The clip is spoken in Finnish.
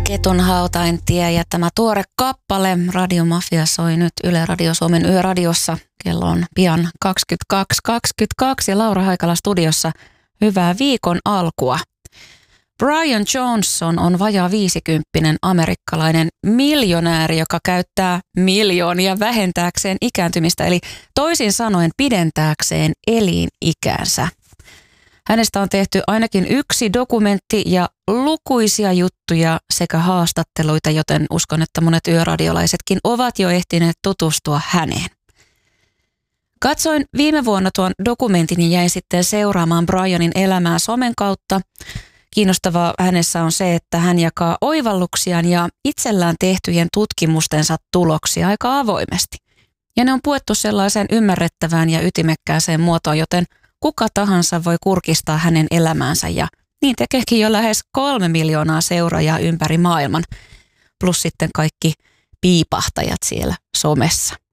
Ketun hautaintie ja tämä tuore kappale Radio Mafia soi nyt Yle Radio Suomen Yöradiossa. Kello on pian 22.22 ja Laura Haikala studiossa. Hyvää viikon alkua. Brian Johnson on vajaa 50 amerikkalainen miljonääri, joka käyttää miljoonia vähentääkseen ikääntymistä, eli toisin sanoen pidentääkseen elinikänsä. Hänestä on tehty ainakin yksi dokumentti ja lukuisia juttuja sekä haastatteluita, joten uskon, että monet yöradiolaisetkin ovat jo ehtineet tutustua häneen. Katsoin viime vuonna tuon dokumentin ja jäin sitten seuraamaan Brianin elämää somen kautta. Kiinnostavaa hänessä on se, että hän jakaa oivalluksiaan ja itsellään tehtyjen tutkimustensa tuloksia aika avoimesti. Ja ne on puettu sellaiseen ymmärrettävään ja ytimekkääseen muotoon, joten kuka tahansa voi kurkistaa hänen elämäänsä ja niin tekeekin jo lähes 3 miljoonaa seuraajaa ympäri maailman. Plus sitten kaikki piipahtajat siellä somessa.